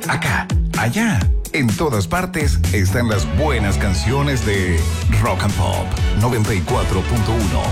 acá, allá. En todas partes están las buenas canciones de Rock and Pop 94.1.